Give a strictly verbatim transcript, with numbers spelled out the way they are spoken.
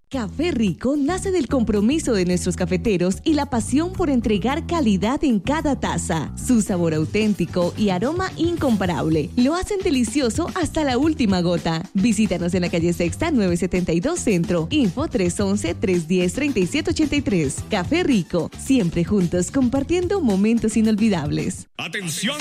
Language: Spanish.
Café Rico nace del compromiso de nuestros cafeteros y la pasión por entregar calidad en cada taza. Su sabor auténtico y aroma incomparable lo hacen delicioso hasta la última gota. Visítanos en la calle Sexta nueve setenta y dos Centro. Info tres once, tres diez, treinta y siete ochenta y tres. Café Rico, siempre juntos compartiendo momentos inolvidables. ¡Atención!